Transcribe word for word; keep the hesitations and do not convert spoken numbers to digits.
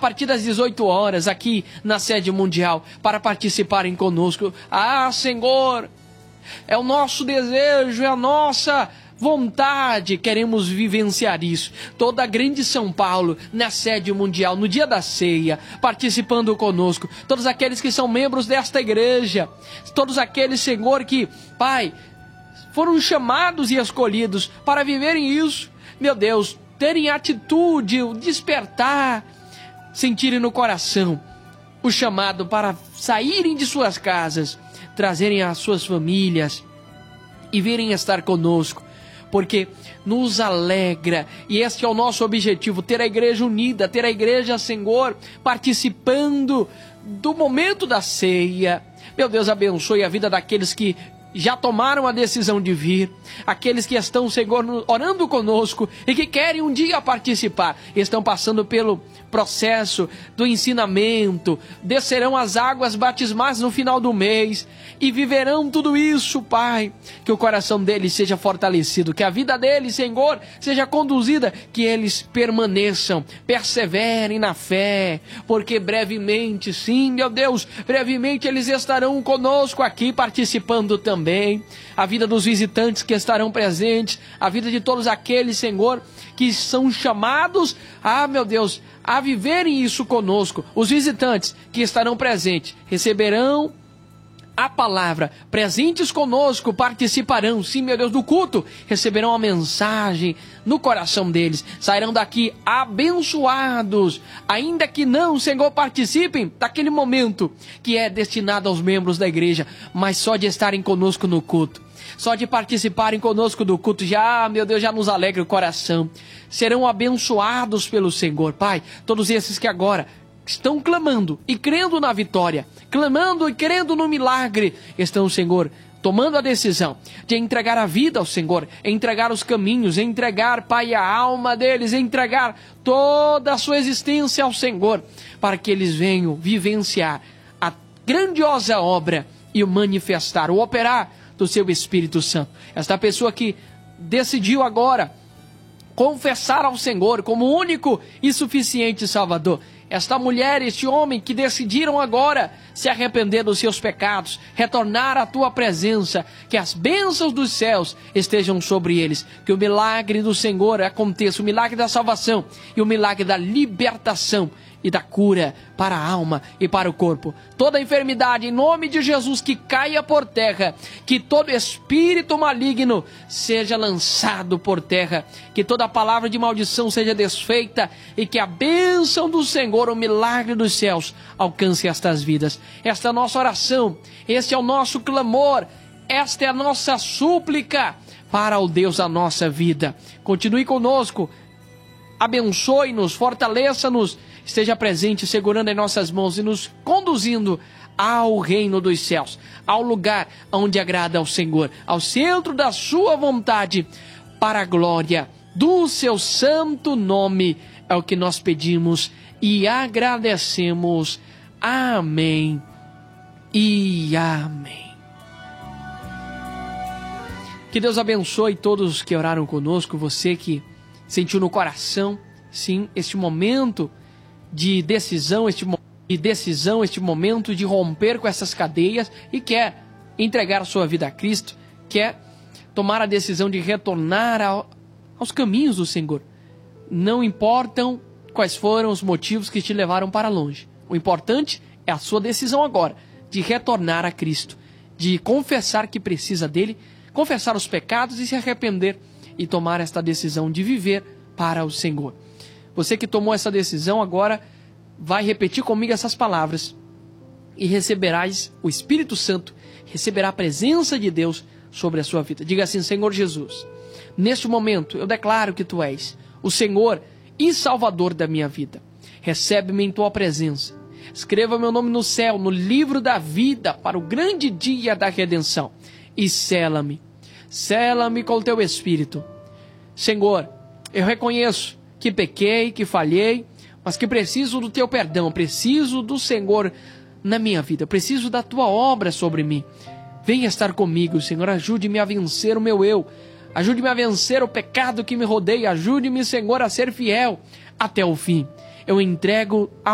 partir das dezoito horas, aqui na sede mundial, para participarem conosco. Ah, Senhor, é o nosso desejo, é a nossa vontade, queremos vivenciar isso. Toda a grande São Paulo, na sede mundial, no dia da ceia, participando conosco. Todos aqueles que são membros desta igreja, todos aqueles, Senhor, que, Pai, foram chamados e escolhidos para viverem isso. Meu Deus, terem atitude, o despertar, sentirem no coração o chamado para saírem de suas casas, trazerem as suas famílias e virem estar conosco, porque nos alegra, e este é o nosso objetivo, ter a igreja unida, ter a igreja, Senhor, participando do momento da ceia. Meu Deus, abençoe a vida daqueles que já tomaram a decisão de vir, aqueles que estão, Senhor, orando conosco e que querem um dia participar, estão passando pelo processo do ensinamento, descerão as águas batismais no final do mês e viverão tudo isso, Pai. Que o coração deles seja fortalecido, que a vida deles, Senhor, seja conduzida, que eles permaneçam, perseverem na fé, porque brevemente, sim, meu Deus, brevemente eles estarão conosco aqui participando também. A vida dos visitantes que estarão presentes, a vida de todos aqueles, Senhor, que são chamados, ah, meu Deus, a viverem isso conosco. Os visitantes que estarão presentes receberão a palavra, presentes conosco, participarão, sim, meu Deus, do culto, receberão a mensagem no coração deles, sairão daqui abençoados, ainda que não, Senhor, participem daquele momento que é destinado aos membros da igreja, mas só de estarem conosco no culto, só de participarem conosco do culto, já, meu Deus, já nos alegra o coração, serão abençoados pelo Senhor. Pai, todos esses que agora estão clamando e crendo na vitória, clamando e crendo no milagre, estão, Senhor, tomando a decisão de entregar a vida ao Senhor, entregar os caminhos, entregar, Pai, a alma deles, entregar toda a sua existência ao Senhor, para que eles venham vivenciar a grandiosa obra e o manifestar, o operar do seu Espírito Santo. Esta pessoa que decidiu agora confessar ao Senhor como único e suficiente Salvador, esta mulher, este homem que decidiram agora se arrepender dos seus pecados, retornar à tua presença, que as bênçãos dos céus estejam sobre eles, que o milagre do Senhor aconteça, o milagre da salvação e o milagre da libertação e da cura para a alma e para o corpo. Toda enfermidade, em nome de Jesus, que caia por terra, que todo espírito maligno seja lançado por terra, que toda palavra de maldição seja desfeita e que a bênção do Senhor, o milagre dos céus, alcance estas vidas. Esta é a nossa oração, este é o nosso clamor, esta é a nossa súplica para o Deus da nossa vida. Continue conosco, abençoe-nos, fortaleça-nos, esteja presente, segurando em nossas mãos e nos conduzindo ao reino dos céus, ao lugar onde agrada ao Senhor, ao centro da sua vontade, para a glória do seu santo nome. É o que nós pedimos e agradecemos. Amém e amém. Que Deus abençoe todos que oraram conosco, você que sentiu no coração, sim, este momento de decisão, este momento de decisão, este momento de romper com essas cadeias e quer entregar a sua vida a Cristo, quer tomar a decisão de retornar ao, aos caminhos do Senhor. Não importam quais foram os motivos que te levaram para longe. O importante é a sua decisão agora de retornar a Cristo, de confessar que precisa dele, confessar os pecados e se arrepender e tomar esta decisão de viver para o Senhor. Você que tomou essa decisão agora vai repetir comigo essas palavras e receberás o Espírito Santo, receberá a presença de Deus sobre a sua vida. Diga assim: Senhor Jesus, neste momento eu declaro que Tu és o Senhor e Salvador da minha vida. Recebe-me em Tua presença. Escreva meu nome no céu, no livro da vida, para o grande dia da redenção. E sela-me, sela-me com o Teu Espírito. Senhor, eu reconheço que pequei, que falhei, mas que preciso do Teu perdão, preciso do Senhor na minha vida, preciso da Tua obra sobre mim. Venha estar comigo, Senhor, ajude-me a vencer o meu eu, ajude-me a vencer o pecado que me rodeia, ajude-me, Senhor, a ser fiel até o fim. Eu entrego a